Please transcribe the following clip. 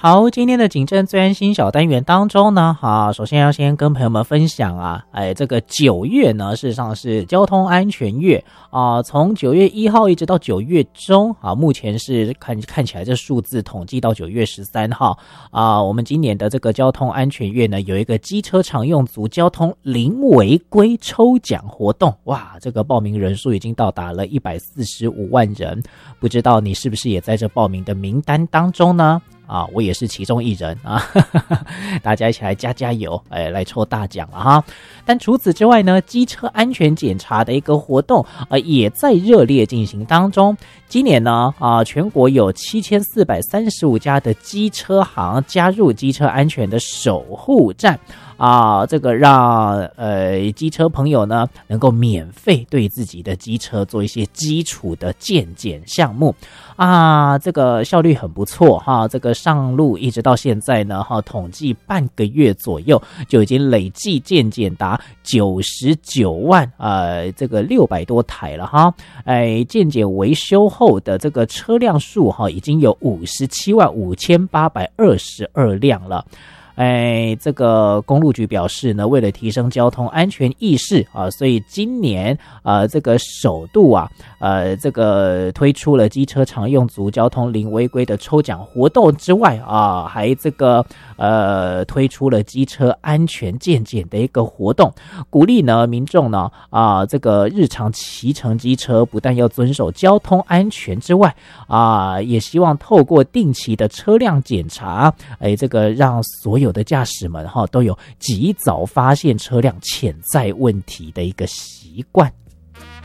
好，今天的警政最安心小单元当中呢，首先要先跟朋友们分享这个9月呢，事实上是交通安全月从9月1号一直到9月中目前是看起来这数字统计到9月13号我们今年的这个交通安全月呢，有一个机车常用族交通零违规抽奖活动，哇，这个报名人数已经到达了145万人，不知道你是不是也在这报名的名单当中呢？我也是其中一人大家一起来加油，来抽大奖了哈。但除此之外呢，机车安全检查的一个活动也在热烈进行当中。今年呢全国有7435家的机车行加入机车安全的守护站这个让机车朋友呢能够免费对自己的机车做一些基础的健检项目这个效率很不错这个上路一直到现在呢统计半个月左右就已经累计健检达99万这个600多台了健检维修后的这个车辆数已经有57万5822辆了。这个公路局表示呢，为了提升交通安全意识所以今年这个首度这个推出了机车常用族交通零违规的抽奖活动之外还这个推出了机车安全健检的一个活动，鼓励呢民众呢这个日常骑乘机车不但要遵守交通安全之外也希望透过定期的车辆检查这个让所有的驾驶们都有及早发现车辆潜在问题的一个习惯